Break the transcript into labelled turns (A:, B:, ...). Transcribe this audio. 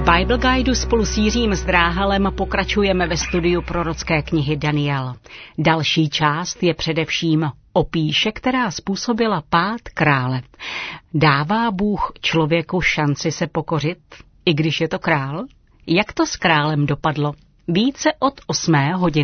A: Bible Guidu spolu s Jiřím Zdráhalem pokračujeme ve studiu prorocké knihy Daniel. Další část je především o pýše, která způsobila pád krále. Dává Bůh člověku šanci se pokořit, i když je to král? Jak to s králem dopadlo? Více od 8 hodiny.